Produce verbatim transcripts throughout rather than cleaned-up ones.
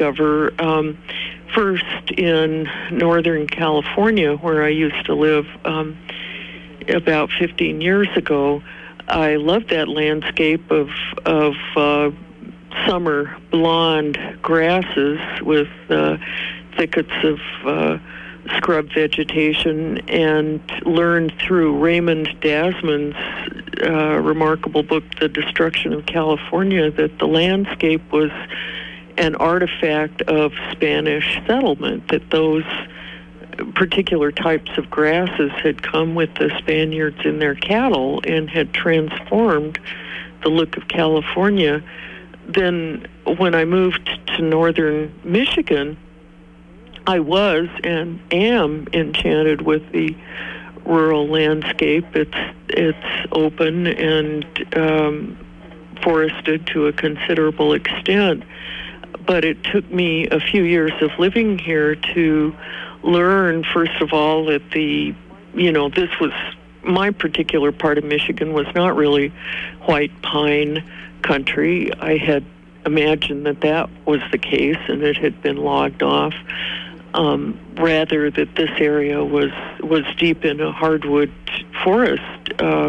discover. Um, first in Northern California, where I used to live um, about fifteen years ago. I loved that landscape of of uh, summer blonde grasses with uh, thickets of uh, scrub vegetation, and learned through Raymond Dasman's uh, remarkable book, The Destruction of California, that the landscape was an artifact of Spanish settlement, that those particular types of grasses had come with the Spaniards in their cattle and had transformed the look of California. Then when I moved to northern Michigan, I was and am enchanted with the rural landscape. It's it's open and um, forested to a considerable extent, but it took me a few years of living here to learn, first of all, that the, you know, this was, my particular part of Michigan was not really white pine country. I had imagined that that was the case and it had been logged off. Um, rather that this area was, was deep in a hardwood forest, uh,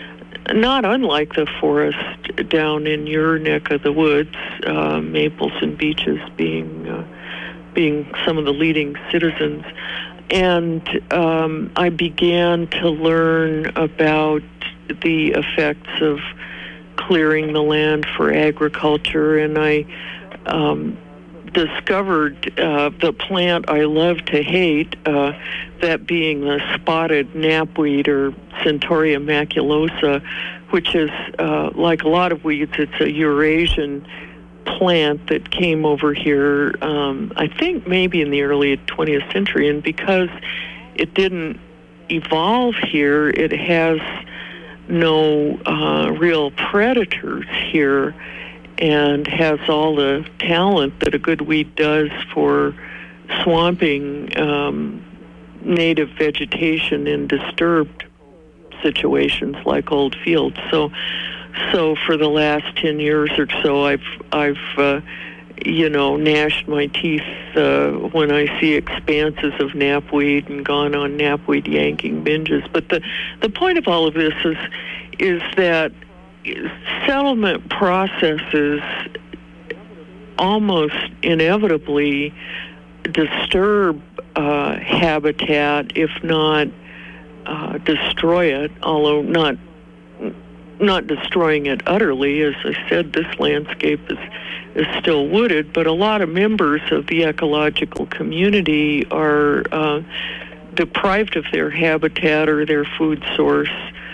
not unlike the forest down in your neck of the woods, uh, maples and beeches being uh, being some of the leading citizens. And um, I began to learn about the effects of clearing the land for agriculture, and I um, discovered uh, the plant I love to hate, uh, that being the spotted knapweed, or Centaurea maculosa, which is, uh, like a lot of weeds, it's a Eurasian plant that came over here, um, I think maybe in the early twentieth century, and because it didn't evolve here, it has no uh, real predators here, and has all the talent that a good weed does for swamping um, native vegetation in disturbed situations like old fields. So, so for the last ten years or so, I've I've uh, you know gnashed my teeth uh, when I see expanses of knapweed and gone on knapweed yanking binges. But the the point of all of this is is that settlement processes almost inevitably disturb uh, habitat, if not uh, destroy it, although not not destroying it utterly. As I said, this landscape is, is still wooded, but a lot of members of the ecological community are uh, deprived of their habitat or their food source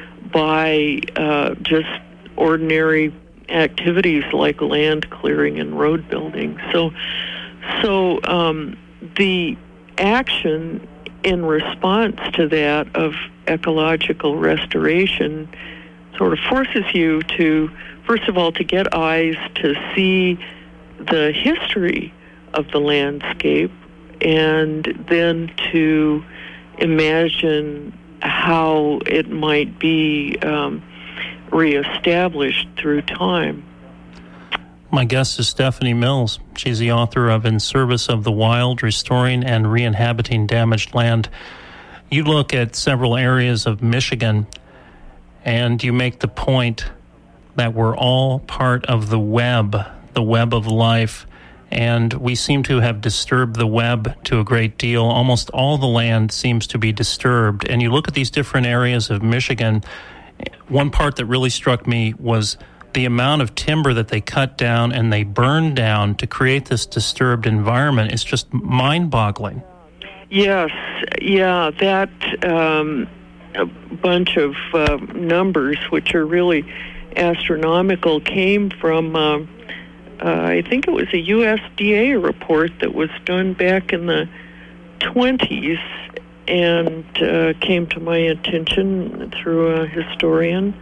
by uh, just ordinary activities like land clearing and road building. So, so um, the action in response to that of ecological restoration sort of forces you to, first of all, to get eyes to see the history of the landscape, and then to imagine how it might be um, reestablished through time. My guest is Stephanie Mills. She's the author of In Service of the Wild, Restoring and Re-inhabiting Damaged Land. You look at several areas of Michigan, and you make the point that we're all part of the web, the web of life, and we seem to have disturbed the web to a great deal. Almost all the land seems to be disturbed. And you look at these different areas of Michigan, one part that really struck me was the amount of timber that they cut down and they burned down to create this disturbed environment is just mind-boggling. Yes, yeah, that um, a bunch of uh, numbers, which are really astronomical, came from, uh, uh, I think it was a U S D A report that was done back in the twenties, and uh, came to my attention through a historian.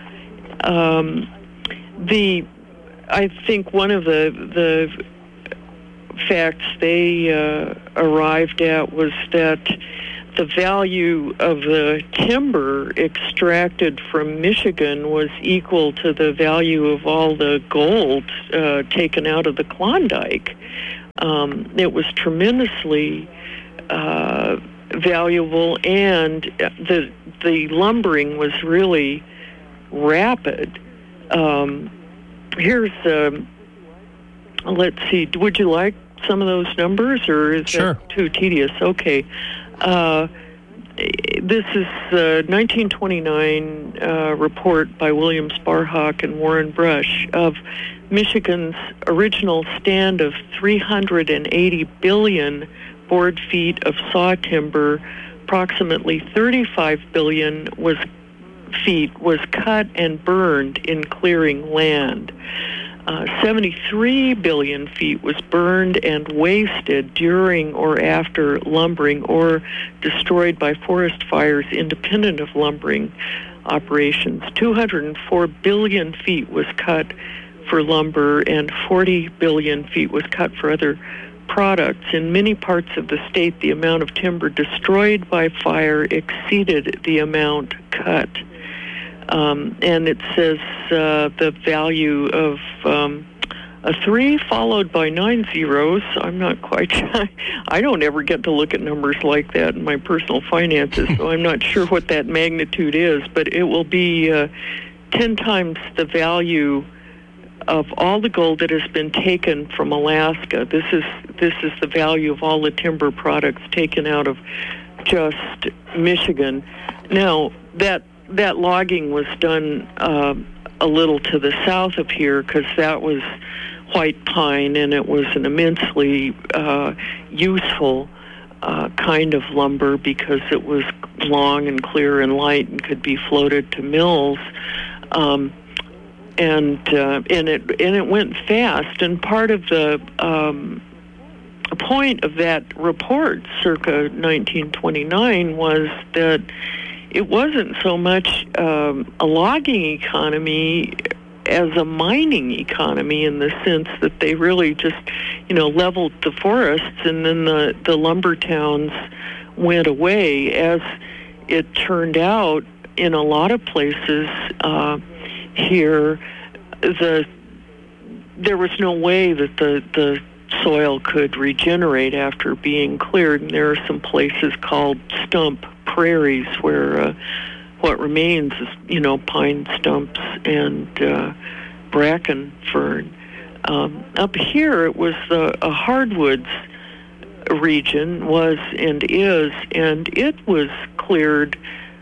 Um, the, I think one of the the facts they uh, arrived at was that the value of the timber extracted from Michigan was equal to the value of all the gold uh, taken out of the Klondike. Um, it was tremendously uh, valuable, and the the lumbering was really rapid. Um, here's, um, let's see, would you like some of those numbers, or is sure. that too tedious? Okay. Uh, this is a nineteen twenty-nine uh, report by William Sparhawk and Warren Brush of Michigan's original stand of three hundred eighty billion board feet of saw timber. Approximately thirty-five billion was feet was cut and burned in clearing land. Uh, seventy-three billion feet was burned and wasted during or after lumbering or destroyed by forest fires independent of lumbering operations. two hundred four billion feet was cut for lumber, and forty billion feet was cut for other products. In many parts of the state, the amount of timber destroyed by fire exceeded the amount cut. Um, and it says uh, the value of um, a three followed by nine zeros. I'm not quite sure. I don't ever get to look at numbers like that in my personal finances, so I'm not sure what that magnitude is, but it will be uh, ten times the value of all the gold that has been taken from Alaska. This is this is the value of all the timber products taken out of just Michigan. Now, that that logging was done uh, a little to the south of here, because that was white pine, and it was an immensely uh, useful uh, kind of lumber because it was long and clear and light and could be floated to mills. Um, and uh, and it and it went fast. And part of the um, point of that report, circa nineteen twenty-nine, was that it wasn't so much um, a logging economy as a mining economy, in the sense that they really just, you know, leveled the forests, and then the, the lumber towns went away. As it turned out, in a lot of places uh, here, the there was no way that the, the soil could regenerate after being cleared, and there are some places called stump prairies where uh, what remains is, you know, pine stumps and uh, bracken fern. Um, up here, it was the a hardwoods region, was and is, and it was cleared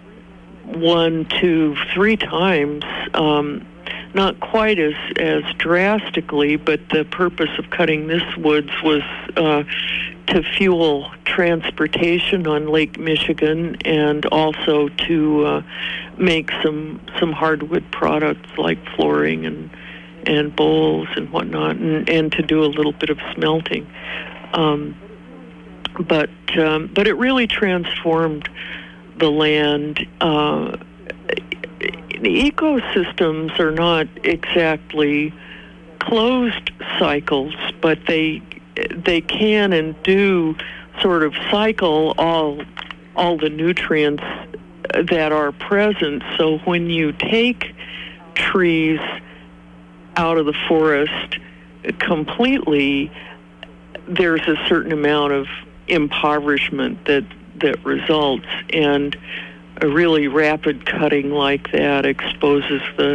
one, two, three times. Um, not quite as as drastically, but the purpose of cutting this woods was uh, to fuel transportation on Lake Michigan, and also to uh, make some some hardwood products like flooring and and bowls and whatnot, and, and to do a little bit of smelting. Um, but um, but it really transformed the land. Uh, the ecosystems are not exactly closed cycles, but they they can and do sort of cycle all all the nutrients that are present. So when you take trees out of the forest completely, there's a certain amount of impoverishment that that results, and a really rapid cutting like that exposes the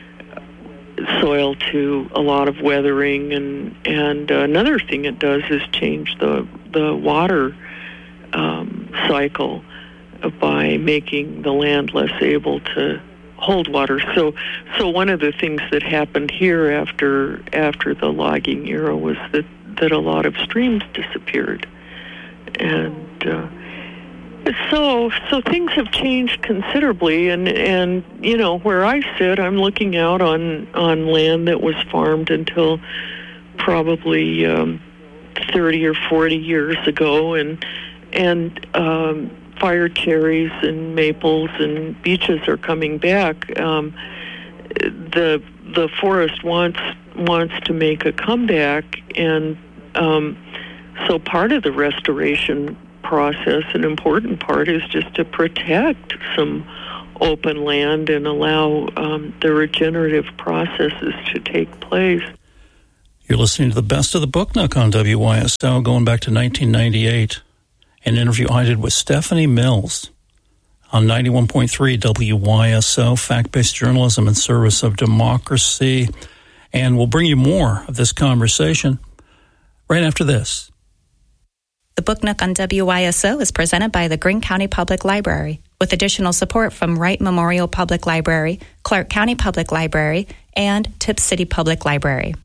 soil to a lot of weathering, and and another thing it does is change the the water um, cycle by making the land less able to hold water. So so one of the things that happened here after after the logging era was that that a lot of streams disappeared, and uh, So, so things have changed considerably, and, and you know, where I sit, I'm looking out on, on land that was farmed until probably um, thirty or forty years ago, and and um, fire cherries and maples and beeches are coming back. Um, the the forest wants wants to make a comeback, and um, so part of the restoration process, an important part, is just to protect some open land and allow um, the regenerative processes to take place. You're listening to the Best of the Book Nook on W Y S O, going back to nineteen ninety-eight. An interview I did with Stephanie Mills on ninety-one point three W Y S O, fact-based journalism in service of democracy. And we'll bring you more of this conversation right after this. The Book Nook on W Y S O is presented by the Greene County Public Library, with additional support from Wright Memorial Public Library, Clark County Public Library, and Tipp City Public Library.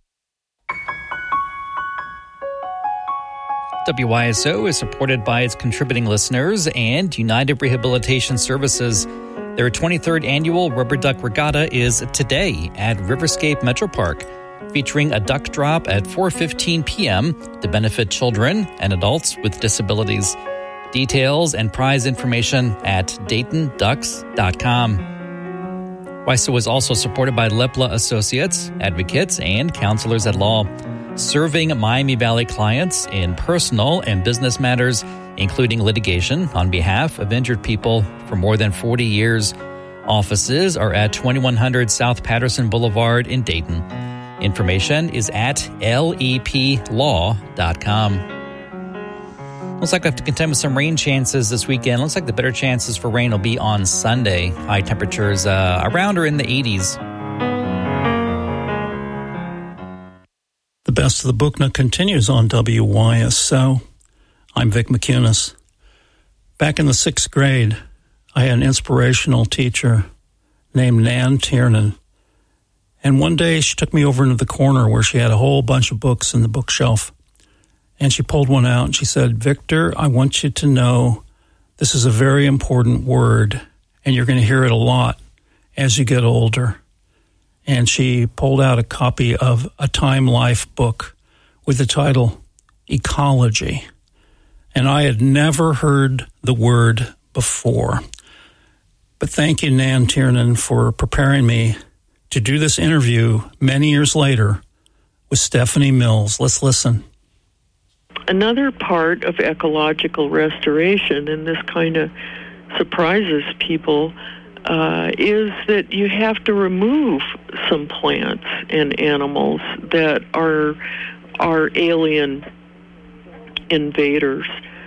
W Y S O is supported by its contributing listeners and United Rehabilitation Services. Their twenty-third annual Rubber Duck Regatta is today at Riverscape Metro Park, featuring a duck drop at four fifteen p.m. to benefit children and adults with disabilities. Details and prize information at dayton ducks dot com. W Y S O is also supported by Lepla Associates, advocates, and counselors at law, serving Miami Valley clients in personal and business matters, including litigation on behalf of injured people for more than forty years. Offices are at twenty-one hundred South Patterson Boulevard in Dayton. Information is at L E P law dot com. Looks like I have to contend with some rain chances this weekend. Looks like the better chances for rain will be on Sunday. High temperatures uh, around or in the eighties. The Best of the Book Nook continues on W Y S O. I'm Vic McInnes. Back in the sixth grade, I had an inspirational teacher named Nan Tiernan. And one day she took me over into the corner where she had a whole bunch of books in the bookshelf. And she pulled one out and she said, "Victor, I want you to know this is a very important word, and you're going to hear it a lot as you get older." And she pulled out a copy of a Time Life book with the title Ecology. And I had never heard the word before. But thank you, Nan Tiernan, for preparing me to do this interview many years later with Stephanie Mills. Let's listen. Another part of ecological restoration, and this kind of surprises people, uh, is that you have to remove some plants and animals that are are alien invaders.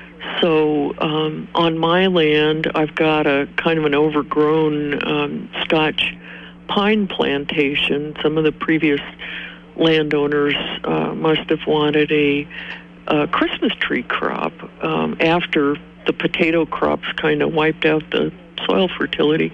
So um, on my land, I've got a kind of an overgrown um, Scotch pine plantation. Some of the previous landowners uh, must have wanted a, a Christmas tree crop um, after the potato crops kind of wiped out the soil fertility.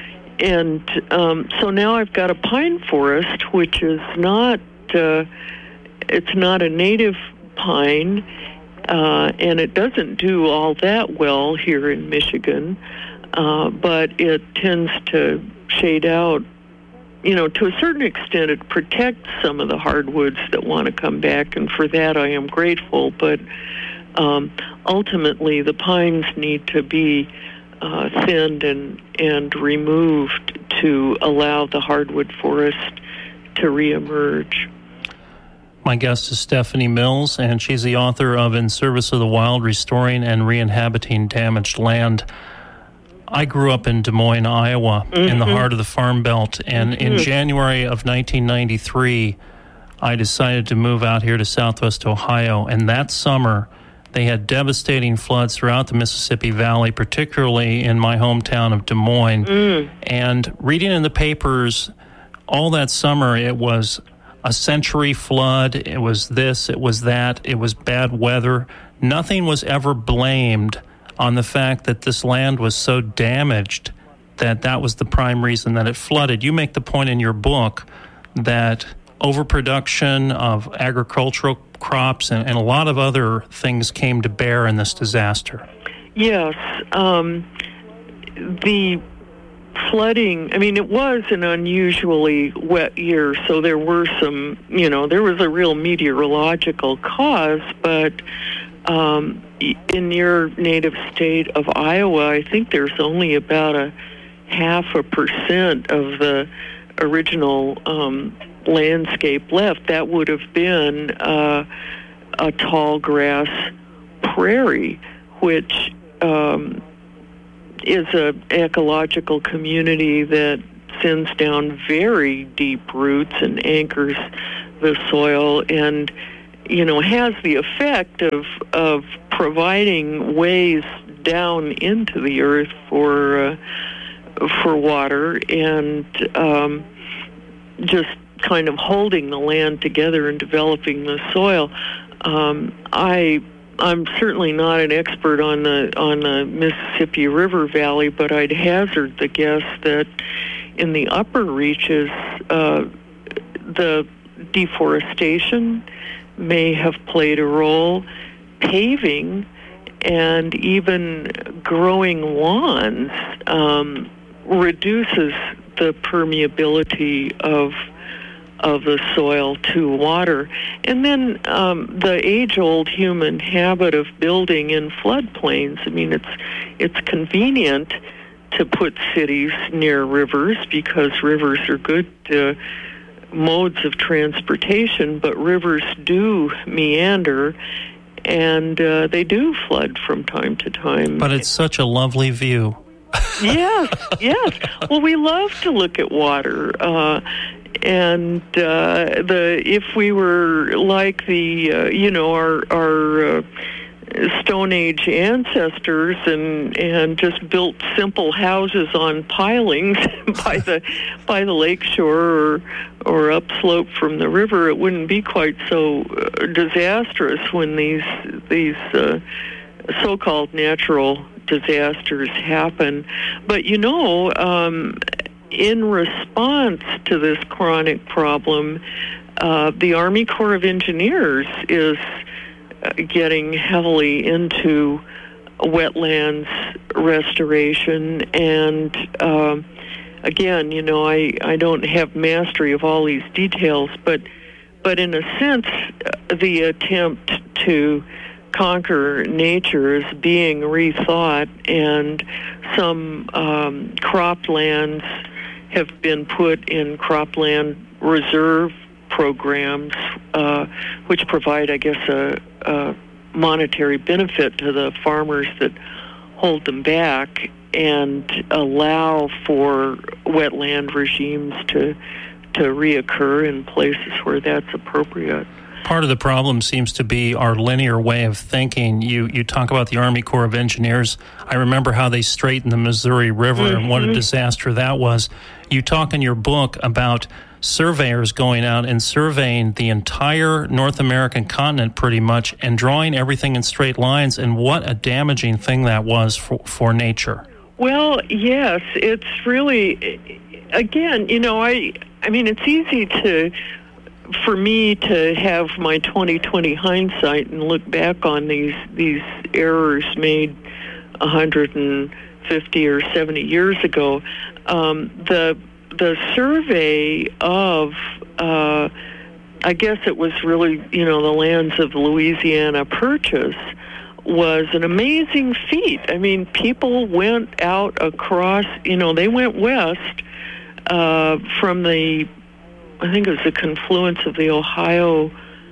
And um, so now I've got a pine forest, which is not, uh, it's not a native pine, uh, and it doesn't do all that well here in Michigan, uh, but it tends to shade out. You know, to a certain extent, it protects some of the hardwoods that want to come back, and for that I am grateful. But um, ultimately, the pines need to be uh, thinned and, and removed to allow the hardwood forest to reemerge. My guest is Stephanie Mills, and she's the author of In Service of the Wild, Restoring and Re-inhabiting Damaged Land. I grew up in Des Moines, Iowa, mm-hmm. in the heart of the Farm Belt, and mm-hmm. in January of nineteen ninety-three, I decided to move out here to Southwest Ohio, and that summer, they had devastating floods throughout the Mississippi Valley, particularly in my hometown of Des Moines. Mm. And reading in the papers all that summer, it was a century flood, it was this, it was that, it was bad weather. Nothing was ever blamed on the fact that this land was so damaged that that was the prime reason that it flooded. You make the point in your book that overproduction of agricultural crops and, and a lot of other things came to bear in this disaster. Yes. Um, the flooding, I mean, it was an unusually wet year, so there were some, you know, there was a real meteorological cause, but um, in your native state of Iowa, I think there's only about a half a percent of the original um, landscape left. That would have been uh, a tall grass prairie, which um, is an ecological community that sends down very deep roots and anchors the soil and, you know, has the effect of of providing ways down into the earth for uh, for water and um, just kind of holding the land together and developing the soil. Um, I I'm certainly not an expert on the on the Mississippi River Valley, but I'd hazard the guess that in the upper reaches, uh, the deforestation may have played a role. Paving and even growing lawns um, reduces the permeability of of the soil to water. And then um, the age-old human habit of building in floodplains. I mean, it's it's convenient to put cities near rivers because rivers are good uh, modes of transportation, but rivers do meander, and uh, they do flood from time to time. But it's such a lovely view. Yes, yes. Well, we love to look at water. Uh, and uh, the if we were like the, uh, you know, our, our uh, Stone Age ancestors and and just built simple houses on pilings by the by the lakeshore or or upslope from the river, it wouldn't be quite so uh, disastrous when these these uh, so-called natural disasters happen. But you know, um, in response to this chronic problem, uh, the Army Corps of Engineers is getting heavily into wetlands restoration. And uh, again, you know, I, I don't have mastery of all these details, but but in a sense, the attempt to conquer nature is being rethought, and some um, croplands have been put in cropland reserve programs, uh, which provide, I guess, a, a monetary benefit to the farmers that hold them back and allow for wetland regimes to to reoccur in places where that's appropriate. Part of the problem seems to be our linear way of thinking. You you talk about the Army Corps of Engineers. I remember how they straightened the Missouri River mm-hmm. and what a disaster that was. You talk in your book about surveyors going out and surveying the entire North American continent pretty much and drawing everything in straight lines, and what a damaging thing that was for, for nature. Well, yes, it's really, again, you know, I I mean, it's easy to, for me to have my twenty twenty hindsight and look back on these these errors made one hundred fifty or seventy years ago. Um, the the survey of, uh, I guess it was really, you know, the lands of Louisiana Purchase was an amazing feat. I mean, people went out across, you know, they went west uh, from the, I think it was the confluence of the Ohio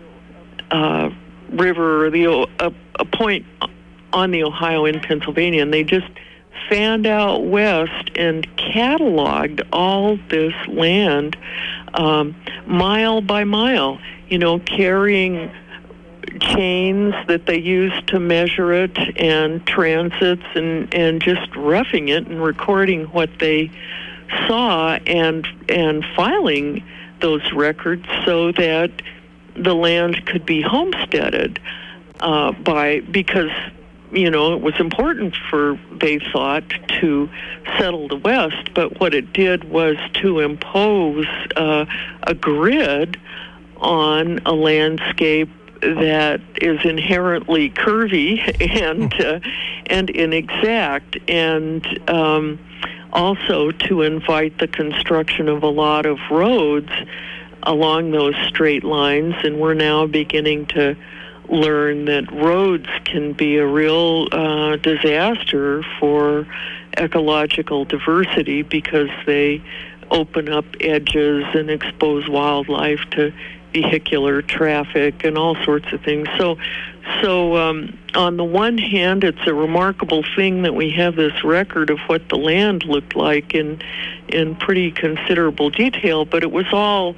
uh, River, or the a, a point on the Ohio in Pennsylvania, and they just fanned out west and cataloged all this land um, mile by mile, you know, carrying chains that they used to measure it and transits, and, and just roughing it and recording what they saw and and filing those records so that the land could be homesteaded uh, by because you know it was important for, they thought, to settle the West, but what it did was to impose uh, a grid on a landscape that is inherently curvy and uh, and inexact, and um, also to invite the construction of a lot of roads along those straight lines. And we're now beginning to learn that roads can be a real uh, disaster for ecological diversity because they open up edges and expose wildlife to vehicular traffic and all sorts of things. So, so um, on the one hand, it's a remarkable thing that we have this record of what the land looked like in in pretty considerable detail, but it was all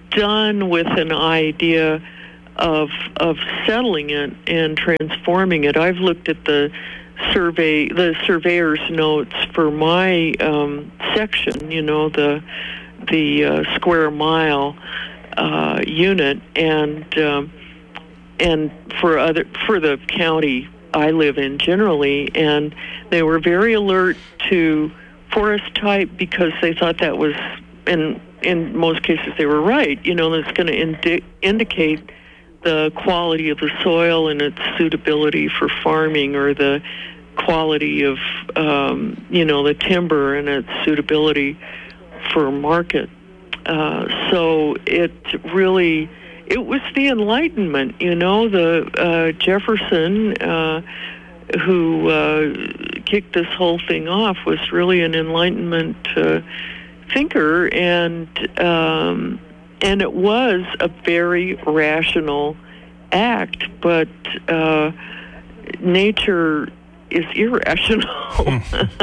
done with an idea of of settling it and transforming it. I've looked at the survey, the surveyor's notes for my um, section, you know, the the uh, square mile uh, unit, and um, and for other for the county I live in generally, and they were very alert to forest type because they thought that was, in in most cases they were right. You know, that's going to indi- indicate the quality of the soil and its suitability for farming, or the quality of, um, you know, the timber and its suitability for market. Uh, so it really, it was the Enlightenment, you know, the uh, Jefferson, uh, who uh, kicked this whole thing off, was really an Enlightenment uh, thinker, and um, and it was a very rational act, but uh, nature is irrational,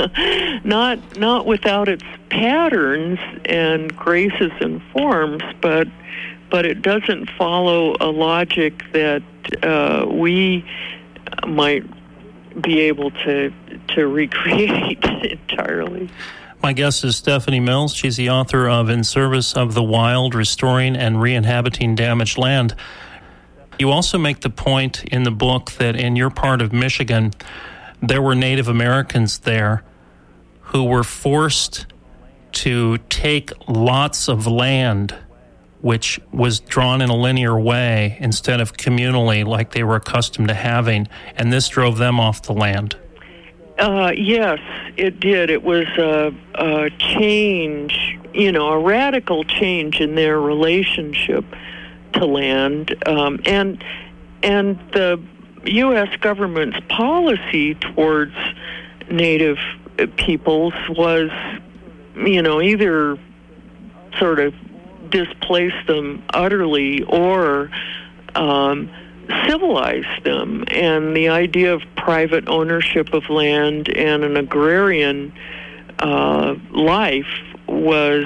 not not without its patterns and graces and forms, but but it doesn't follow a logic that uh, we might be able to to recreate entirely. My guest is Stephanie Mills. She's the author of In Service of the Wild, Restoring and Re-inhabiting Damaged Land. You also make the point in the book that in your part of Michigan, there were Native Americans there who were forced to take lots of land, which was drawn in a linear way instead of communally like they were accustomed to having, and this drove them off the land. Uh, yes, it did. It was a, a change, you know, a radical change in their relationship to land, um, and and the U S government's policy towards Native peoples was, you know, either sort of displace them utterly or um, civilize them. And the idea of private ownership of land and an agrarian uh, life was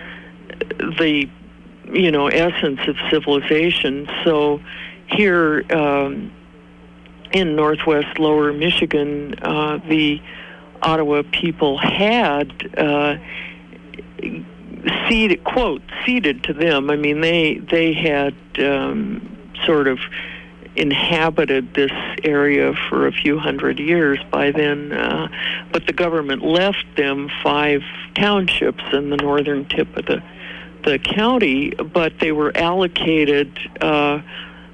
the, you know, essence of civilization. So here um, in northwest lower Michigan, uh, the Ottawa people had uh, ceded, quote, ceded to them. I mean, they they had um, sort of inhabited this area for a few hundred years by then, uh, but the government left them five townships in the northern tip of the the county, but they were allocated, uh,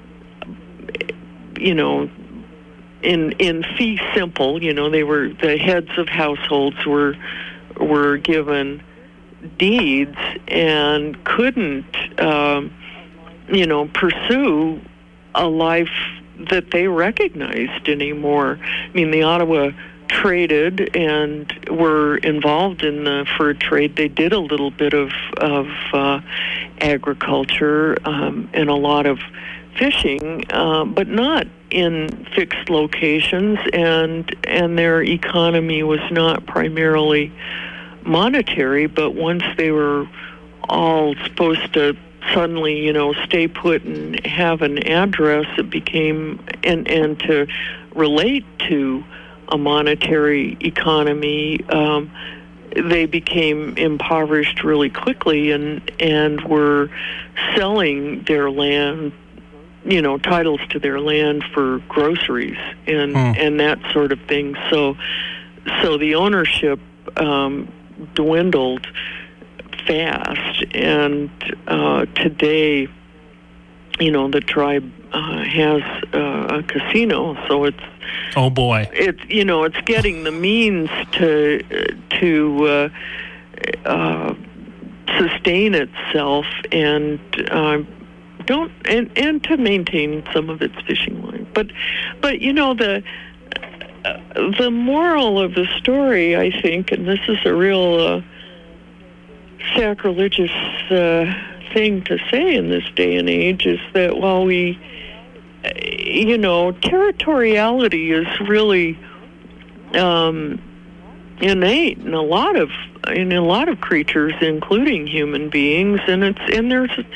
you know, in in fee simple. You know, they were, the heads of households were were given deeds and couldn't, um, you know, pursue a life that they recognized anymore. I mean, the Ottawa traded and were involved in the fur trade. They did a little bit of of uh, agriculture um, and a lot of fishing, uh, but not in fixed locations, and and their economy was not primarily monetary. But once they were all supposed to suddenly, you know, stay put and have an address, it became, and and to relate to a monetary economy, um, they became impoverished really quickly, and and were selling their land, you know, titles to their land for groceries and hmm. and that sort of thing. So so the ownership um, dwindled fast, and uh, today, you know, the tribe uh, has uh, a casino, so it's oh boy, it's, you know, it's getting the means to to uh, uh, sustain itself and uh, don't and, and to maintain some of its fishing line. But but you know, the uh, the moral of the story, I think, and this is a real uh, sacrilegious uh, thing to say in this day and age, is that while we, you know, territoriality is really um, innate in a lot of in a lot of creatures, including human beings, and it's and there's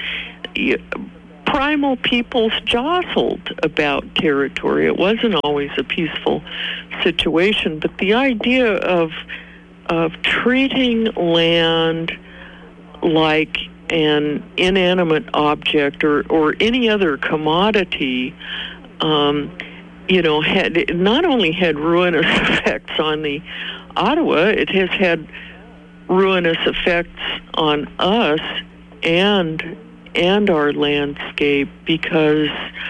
primal peoples jostled about territory. It wasn't always a peaceful situation, but the idea of of treating land like an inanimate object or, or any other commodity, um, you know, had not only had ruinous effects on the Ottawa, it has had ruinous effects on us and and our landscape, because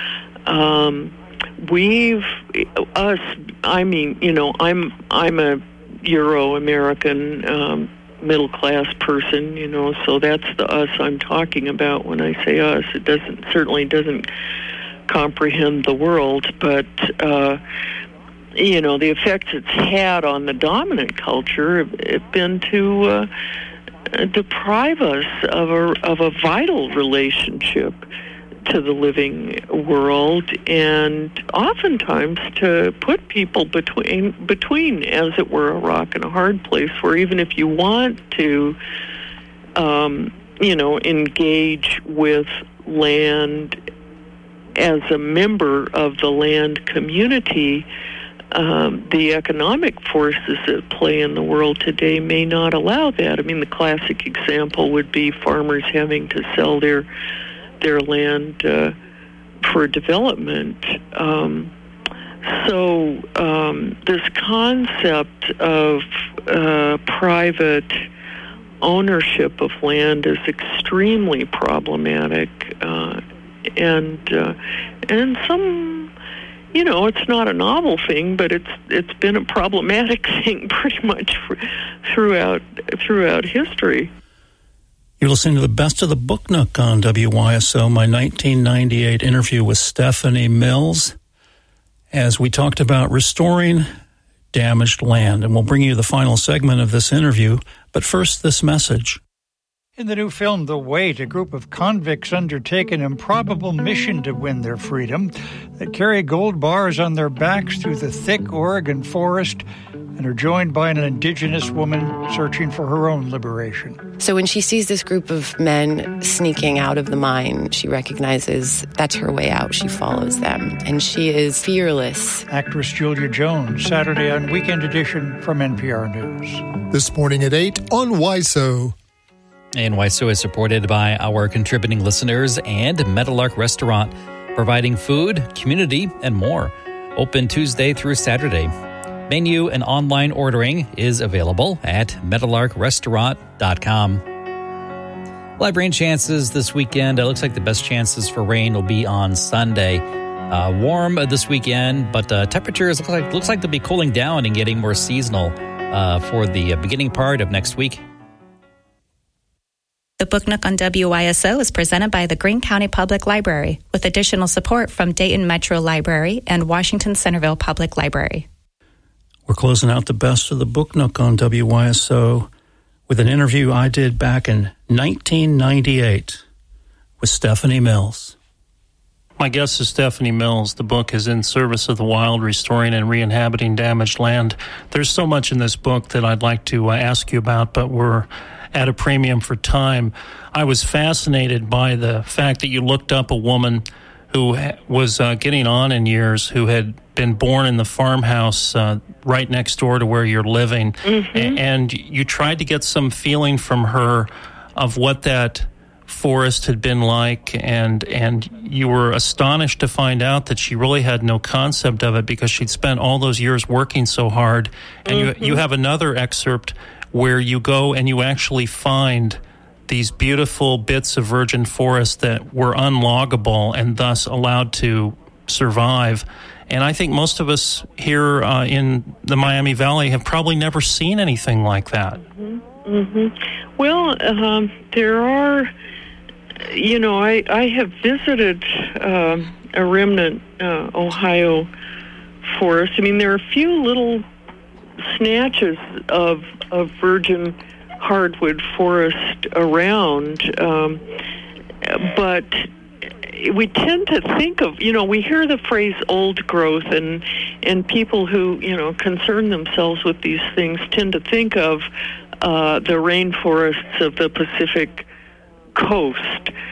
um, we've us. I mean, you know, I'm I'm a Euro-American um, middle-class person, you know, so that's the us I'm talking about when I say us. It doesn't certainly doesn't comprehend the world, but uh, you know, the effects it's had on the dominant culture have, have been to uh, deprive us of a of a vital relationship to the living world, and oftentimes to put people between between, as it were, a rock and a hard place, where even if you want to, um, you know, engage with land as a member of the land community, um, the economic forces at play in the world today may not allow that. I mean, the classic example would be farmers having to sell their their land uh, for development. Um, so um, this concept of uh, private ownership of land is extremely problematic, uh, and uh, and some, you know, it's not a novel thing, but it's it's been a problematic thing pretty much for, throughout throughout history. You're listening to the Best of the Book Nook on W Y S O, my nineteen ninety-eight interview with Stephanie Mills, as we talked about restoring damaged land. And we'll bring you the final segment of this interview, but first this message. In the new film, The Wait, a group of convicts undertake an improbable mission to win their freedom. They carry gold bars on their backs through the thick Oregon forest and are joined by an indigenous woman searching for her own liberation. So when she sees this group of men sneaking out of the mine, she recognizes that's her way out. She follows them, and she is fearless. Actress Julia Jones, Saturday on Weekend Edition from N P R News. This morning at eight on Y S O. And Y S O is supported by our contributing listeners and Meadowlark Restaurant, providing food, community, and more. Open Tuesday through Saturday. Menu and online ordering is available at meadowlark restaurant dot com. We'll have rain chances this weekend. It looks like the best chances for rain will be on Sunday. Uh, warm this weekend, but uh, temperatures look like looks like they'll be cooling down and getting more seasonal uh, for the beginning part of next week. The Book Nook on W Y S O is presented by the Greene County Public Library, with additional support from Dayton Metro Library and Washington Centerville Public Library. We're closing out the Best of the Book Nook on W Y S O with an interview I did back in nineteen ninety-eight with Stephanie Mills. My guest is Stephanie Mills. The book is In Service of the Wild, Restoring and Re-inhabiting Damaged Land. There's so much in this book that I'd like to uh, ask you about, but we're at a premium for time. I was fascinated by the fact that you looked up a woman who was uh, getting on in years, who had been born in the farmhouse uh, right next door to where you're living. Mm-hmm. A- and you tried to get some feeling from her of what that forest had been like, and and you were astonished to find out that she really had no concept of it because she'd spent all those years working so hard. And mm-hmm. you you have another excerpt where you go and you actually find these beautiful bits of virgin forest that were unloggable and thus allowed to survive. And I think most of us here uh, in the Miami Valley have probably never seen anything like that. Mm-hmm. Mm-hmm. Well, um, there are, you know, I, I have visited um, a remnant uh, Ohio forest. I mean, there are a few little snatches of of virgin hardwood forest around, um, but we tend to think of, you know, we hear the phrase old growth, and and people who, you know, concern themselves with these things tend to think of uh, the rainforests of the Pacific coast.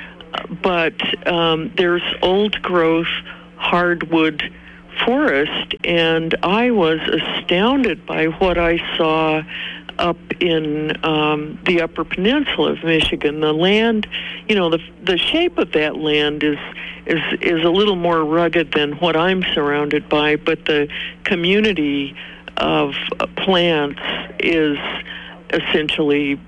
but um, there's old growth hardwood forest, and I was astounded by what I saw up in um, the Upper Peninsula of Michigan. The land, you know, the the shape of that land is is is a little more rugged than what I'm surrounded by, but the community of plants is essentially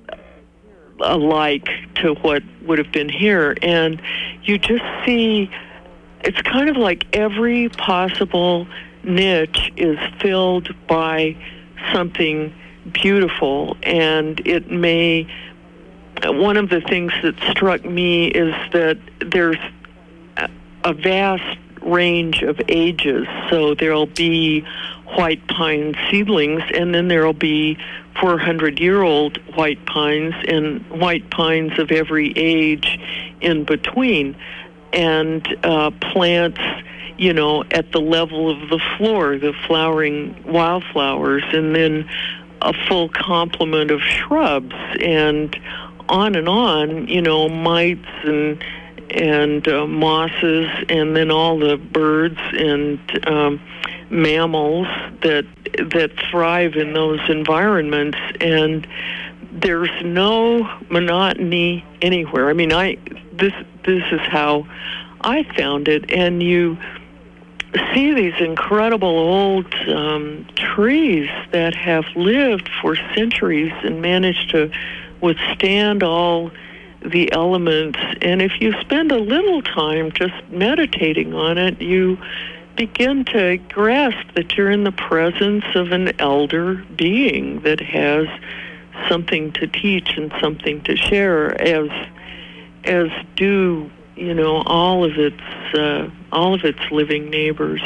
alike to what would have been here. And you just see, it's kind of like every possible niche is filled by something beautiful. And it may, one of the things that struck me is that there's a vast range of ages. So there'll be white pine seedlings, and then there'll be four hundred year old white pines and white pines of every age in between, and uh, plants, you know, at the level of the floor, the flowering wildflowers, and then a full complement of shrubs, and on and on, you know, mites and and uh, mosses, and then all the birds and um, mammals that that thrive in those environments. And there's no monotony anywhere. I mean, I this this is how I found it. And you see these incredible old um, trees that have lived for centuries and managed to withstand all the elements. And if you spend a little time just meditating on it, you begin to grasp that you're in the presence of an elder being that has something to teach and something to share, as as do, you know, all of its uh, all of its living neighbors.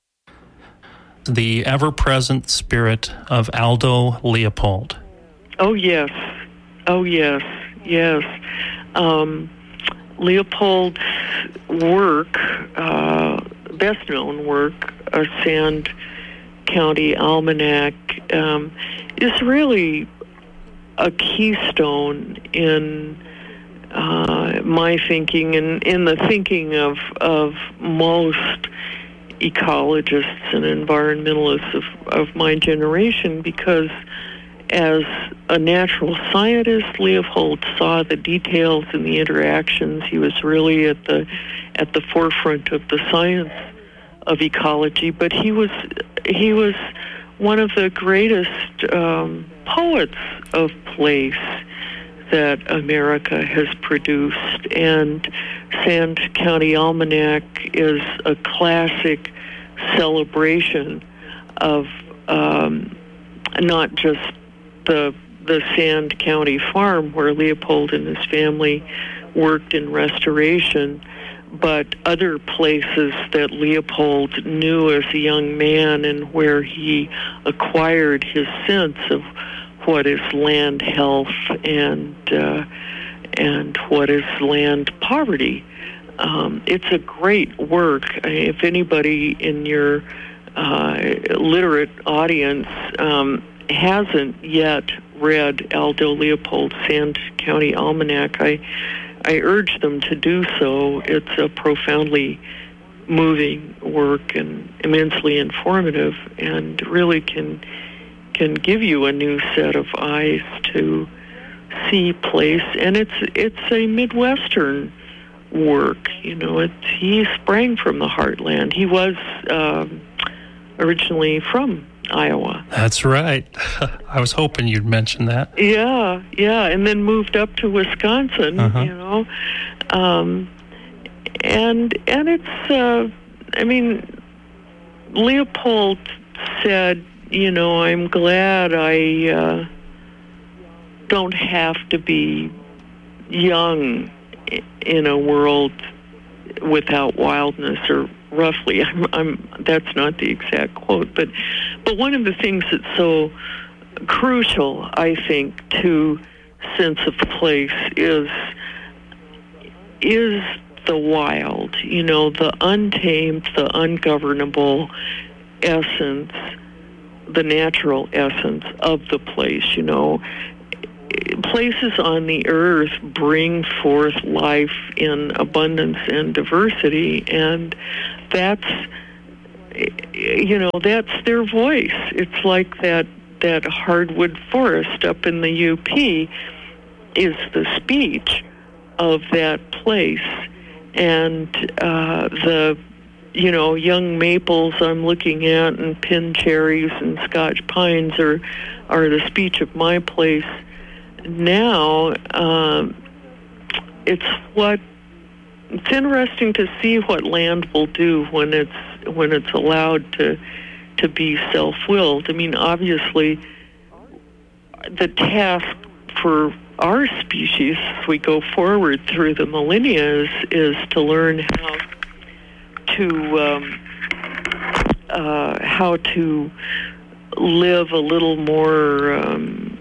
The ever-present spirit of Aldo Leopold. Oh yes, oh yes, yes. Um, Leopold's work, uh, best-known work, A Sand County Almanac, um, is really a keystone in uh, my thinking and in the thinking of of most ecologists and environmentalists of, of my generation, because as a natural scientist, Leopold saw the details and the interactions. He was really at the at the forefront of the science of ecology, but he was he was one of the greatest um, poets of place that America has produced. And Sand County Almanac is a classic celebration of um, not just the the Sand County farm where Leopold and his family worked in restoration, but other places that Leopold knew as a young man and where he acquired his sense of what is land health and uh, and what is land poverty. Um, it's a great work. If anybody in your uh, literate audience um, hasn't yet read Aldo Leopold's Sand County Almanac, I I urge them to do so. It's a profoundly moving work and immensely informative, and really can can give you a new set of eyes to see place. And it's it's a Midwestern work. You know, it's he sprang from the heartland. He was um, originally from Iowa. That's right. I was hoping you'd mention that. Yeah, yeah, and then moved up to Wisconsin, uh-huh. you know. Um, and and it's, uh, I mean, Leopold said, you know, I'm glad I uh, don't have to be young in a world without wildness, or roughly. I'm, I'm, that's not the exact quote, but but one of the things that's so crucial, I think, to sense of place is is the wild. You know, the untamed, the ungovernable essence, the natural essence of the place. You know, places on the earth bring forth life in abundance and diversity, and that's, you know, that's their voice. It's like that, that hardwood forest up in the U P is the speech of that place, and uh, the, you know, young maples I'm looking at and pin cherries and Scotch pines are are the speech of my place. Now, um, it's what it's interesting to see what land will do when it's when it's allowed to to be self-willed. I mean, obviously, the task for our species, as we go forward through the millennia, is, is to learn how to um, uh, how to live a little more um,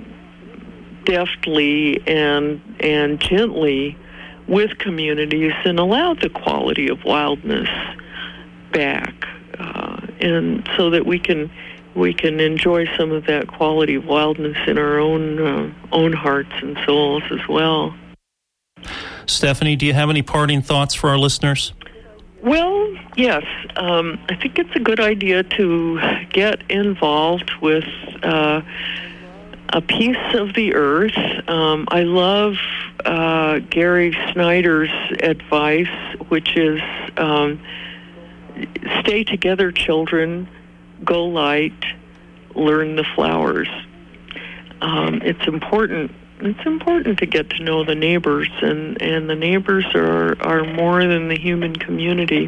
deftly and and gently with communities, and allow the quality of wildness back, uh, and so that we can we can enjoy some of that quality of wildness in our own uh, own hearts and souls as well. Stephanie, do you have any parting thoughts for our listeners? Well, yes. Um, I think it's a good idea to get involved with uh, a piece of the earth. Um, I love uh, Gary Snyder's advice, which is um, stay together, children, go light, learn the flowers. Um, it's important. It's important to get to know the neighbors, and, and the neighbors are, are more than the human community.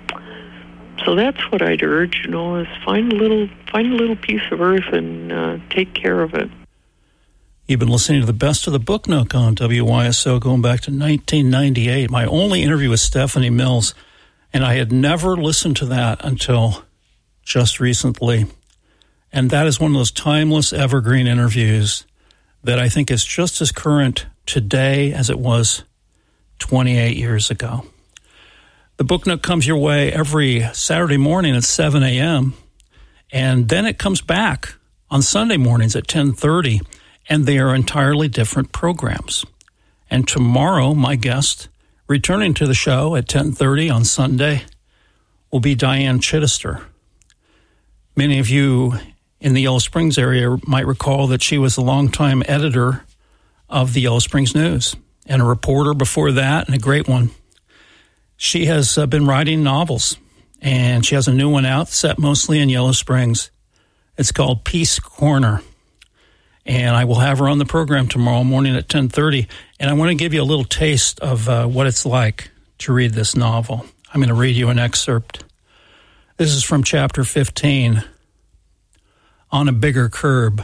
So that's what I'd urge, you know, is find a little find a little piece of earth and uh, take care of it. You've been listening to the Best of the Book Nook on W Y S O going back to nineteen ninety-eight. My only interview with Stephanie Mills, and I had never listened to that until just recently. And that is one of those timeless, evergreen interviews that I think is just as current today as it was twenty-eight years ago. The Book Nook comes your way every Saturday morning at seven a.m., and then it comes back on Sunday mornings at ten thirty, and they are entirely different programs. And tomorrow, my guest, returning to the show at ten thirty on Sunday, will be Diane Chittister. Many of you in the Yellow Springs area might recall that she was a longtime editor of the Yellow Springs News and a reporter before that, and a great one. She has uh, been writing novels, and she has a new one out set mostly in Yellow Springs. It's called Peace Corner, and I will have her on the program tomorrow morning at ten thirty, and I want to give you a little taste of uh, what it's like to read this novel. I'm going to read you an excerpt. This is from chapter fifteen, On a Bigger Curb.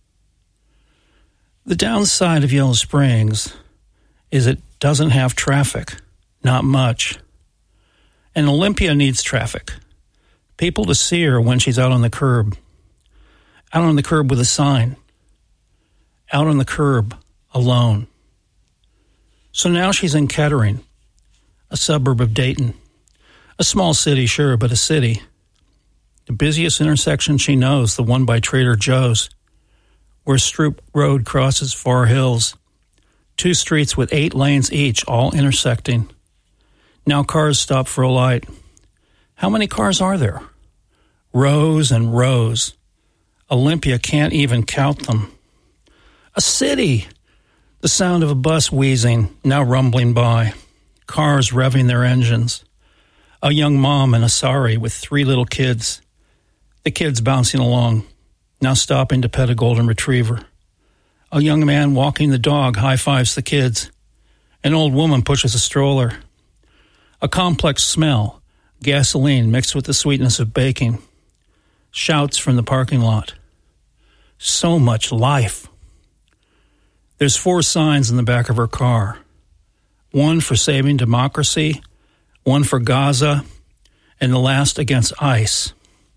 The downside of Yellow Springs is it doesn't have traffic, not much. And Olympia needs traffic, people to see her when she's out on the curb, out on the curb with a sign, out on the curb alone. So now she's in Kettering, a suburb of Dayton, a small city, sure, but a city. The busiest intersection she knows, the one by Trader Joe's, where Stroop Road crosses Far Hills. Two streets with eight lanes each, all intersecting. Now cars stop for a light. How many cars are there? Rows and rows. Olympia can't even count them. A city! The sound of a bus wheezing, now rumbling by. Cars revving their engines. A young mom in a sari with three little kids. The kids bouncing along, now stopping to pet a golden retriever. A young man walking the dog high-fives the kids. An old woman pushes a stroller. A complex smell, gasoline mixed with the sweetness of baking. Shouts from the parking lot. So much life. There's four signs in the back of her car. One for saving democracy, one for Gaza, and the last against ICE.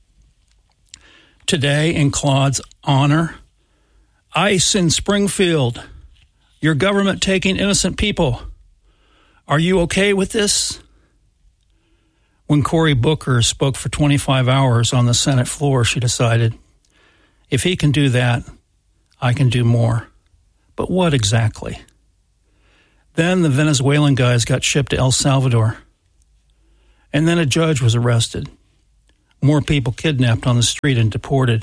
Today, in Claude's honor, ICE in Springfield. Your government taking innocent people. Are you okay with this? When Cory Booker spoke for twenty-five hours on the Senate floor, she decided, if he can do that, I can do more. But what exactly? Then the Venezuelan guys got shipped to El Salvador. And then a judge was arrested. More people kidnapped on the street and deported.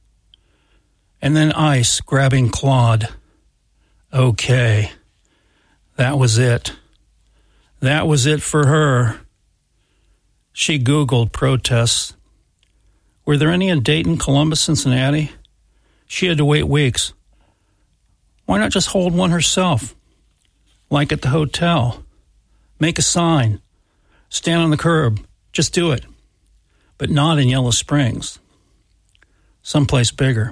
And then ICE grabbing Claude. Okay. That was it. That was it for her. She Googled protests. Were there any in Dayton, Columbus, Cincinnati? She had to wait weeks. Why not just hold one herself? Like at the hotel. Make a sign. Stand on the curb. Just do it. But not in Yellow Springs. Someplace bigger.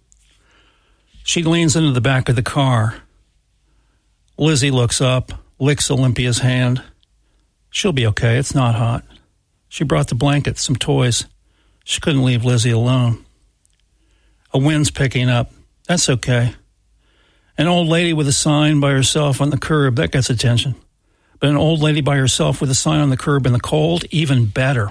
She leans into the back of the car. Lizzie looks up, licks Olympia's hand. She'll be okay. It's not hot. She brought the blanket, some toys. She couldn't leave Lizzie alone. A wind's picking up. That's okay. An old lady with a sign by herself on the curb, that gets attention. But an old lady by herself with a sign on the curb in the cold, even better.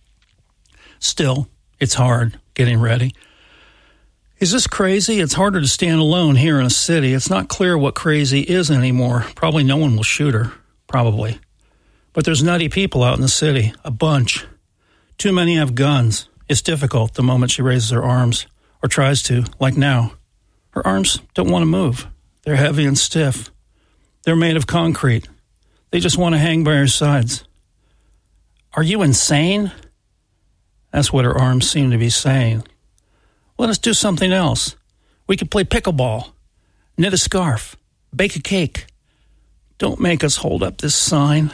Still, it's hard getting ready. Is this crazy? It's harder to stand alone here in a city. It's not clear what crazy is anymore. Probably no one will shoot her. Probably. But there's nutty people out in the city. A bunch. Too many have guns. It's difficult the moment she raises her arms. Or tries to, like now. Her arms don't want to move. They're heavy and stiff. They're made of concrete. They just want to hang by her sides. Are you insane? That's what her arms seem to be saying. Let us do something else. We could play pickleball, knit a scarf, bake a cake. Don't make us hold up this sign.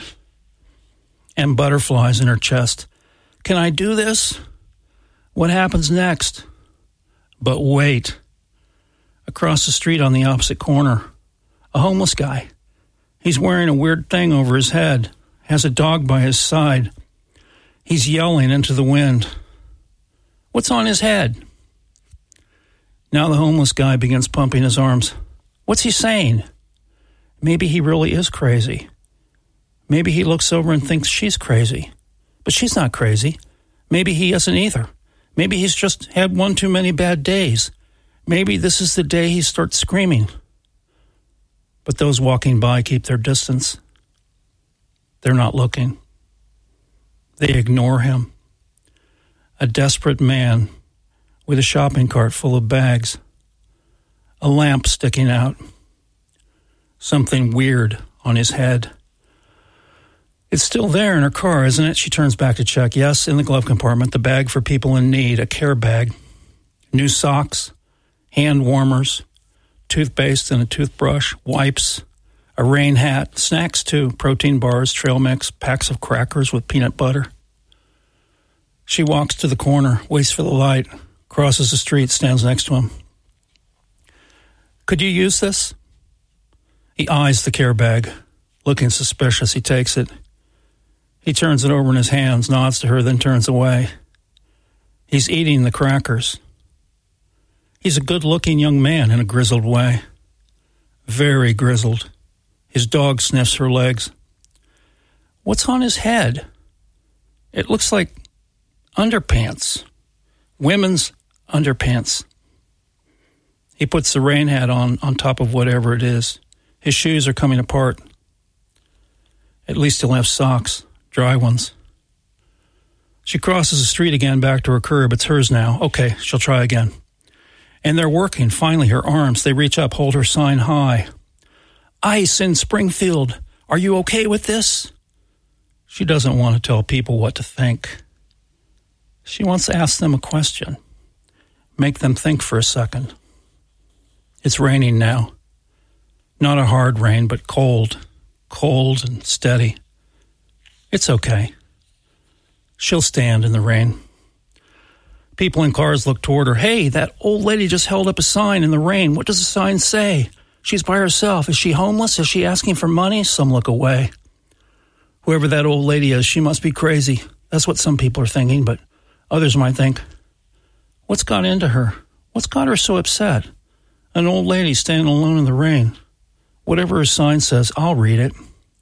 And butterflies in her chest. Can I do this? What happens next? But wait. Across the street on the opposite corner, a homeless guy. He's wearing a weird thing over his head, has a dog by his side. He's yelling into the wind. What's on his head? Now the homeless guy begins pumping his arms. What's he saying? Maybe he really is crazy. Maybe he looks over and thinks she's crazy. But she's not crazy. Maybe he isn't either. Maybe he's just had one too many bad days. Maybe this is the day he starts screaming. But those walking by keep their distance. They're not looking. They ignore him. A desperate man with a shopping cart full of bags. A lamp sticking out. Something weird on his head. It's still there in her car, isn't it? She turns back to check. Yes, in the glove compartment, the bag for people in need, a care bag. New socks, hand warmers, toothpaste and a toothbrush, wipes, a rain hat, snacks too, protein bars, trail mix, packs of crackers with peanut butter. She walks to the corner, waits for the light, crosses the street, stands next to him. Could you use this? He eyes the care bag, looking suspicious. He takes it. He turns it over in his hands, nods to her, then turns away. He's eating the crackers. He's a good-looking young man in a grizzled way. Very grizzled. His dog sniffs her legs. What's on his head? It looks like underpants. Women's underpants. He puts the rain hat on, on top of whatever it is. His shoes are coming apart. At least he'll have socks, dry ones. She crosses the street again back to her curb. It's hers now. Okay, she'll try again. And they're working. Finally, her arms, they reach up, hold her sign high. Ice in Springfield. Are you okay with this? She doesn't want to tell people what to think. She wants to ask them a question. Make them think for a second. It's raining now. Not a hard rain, but cold. Cold and steady. It's okay. She'll stand in the rain. People in cars look toward her. Hey, that old lady just held up a sign in the rain. What does the sign say? She's by herself. Is she homeless? Is she asking for money? Some look away. Whoever that old lady is, she must be crazy. That's what some people are thinking, but others might think, what's got into her? What's got her so upset? An old lady standing alone in the rain. Whatever her sign says, I'll read it.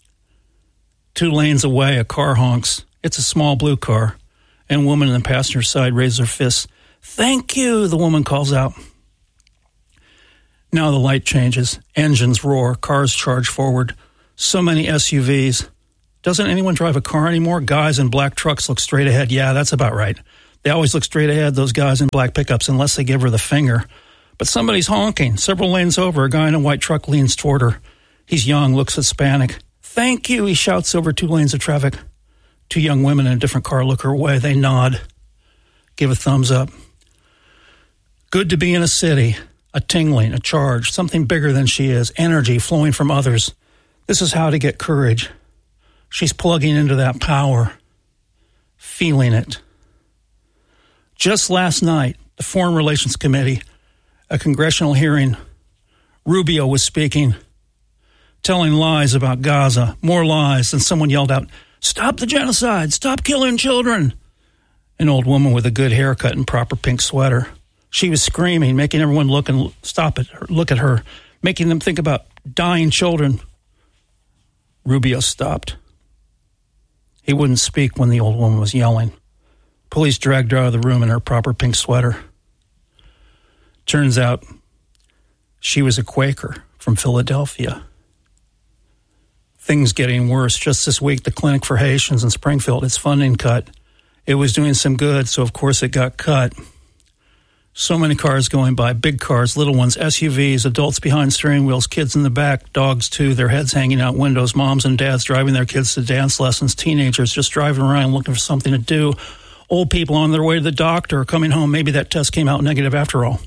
Two lanes away, a car honks. It's a small blue car. And a woman in the passenger side raises her fists. Thank you, the woman calls out. Now the light changes. Engines roar. Cars charge forward. So many S U Vs. Doesn't anyone drive a car anymore? Guys in black trucks look straight ahead. Yeah, that's about right. They always look straight ahead, those guys in black pickups, unless they give her the finger. But somebody's honking. Several lanes over, a guy in a white truck leans toward her. He's young, looks Hispanic. Thank you, he shouts over two lanes of traffic. Two young women in a different car look her way. They nod, give a thumbs up. Good to be in a city. A tingling, a charge, something bigger than she is, energy flowing from others. This is how to get courage. She's plugging into that power, feeling it. Just last night, the Foreign Relations Committee, a congressional hearing, Rubio was speaking, telling lies about Gaza, more lies, and someone yelled out, "Stop the genocide! Stop killing children!" An old woman with a good haircut and proper pink sweater. She was screaming, making everyone look and stop at her, look at her, making them think about dying children. Rubio stopped. He wouldn't speak when the old woman was yelling. Police dragged her out of the room in her proper pink sweater. Turns out she was a Quaker from Philadelphia. Things getting worse. Just this week, the Clinic for Haitians in Springfield, its funding cut. It was doing some good, so of course it got cut. So many cars going by, big cars, little ones, S U Vs, adults behind steering wheels, kids in the back, dogs too, their heads hanging out windows, moms and dads driving their kids to dance lessons, teenagers just driving around looking for something to do, old people on their way to the doctor or coming home. Maybe that test came out negative after all.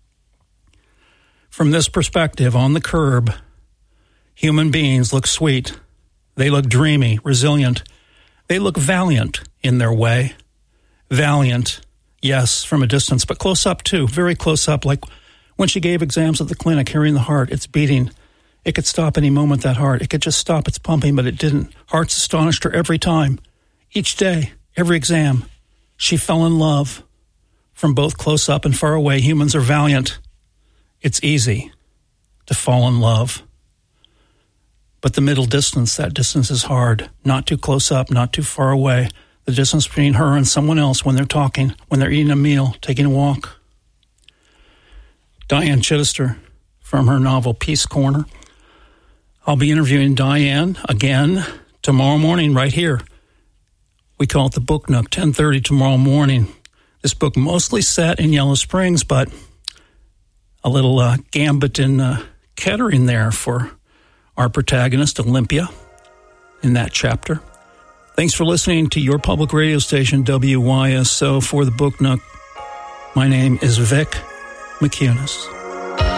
From this perspective, on the curb, human beings look sweet. They look dreamy, resilient. They look valiant in their way. Valiant, yes, from a distance, but close up too, very close up, like when she gave exams at the clinic, hearing the heart, it's beating. It could stop any moment, that heart. It could just stop its pumping, but it didn't. Hearts astonished her every time. Each day, every exam, she fell in love. From both close up and far away, humans are valiant. It's easy to fall in love. But the middle distance, that distance is hard. Not too close up, not too far away. The distance between her and someone else when they're talking, when they're eating a meal, taking a walk. Diane Chittister from her novel Peace Corner. I'll be interviewing Diane again tomorrow morning right here. We call it the Book Nook, ten thirty tomorrow morning. This book mostly set in Yellow Springs, but a little uh, gambit in uh, Kettering there for our protagonist, Olympia, in that chapter. Thanks for listening to your public radio station, W Y S O, for the Book Nook. My name is Vic McCunis.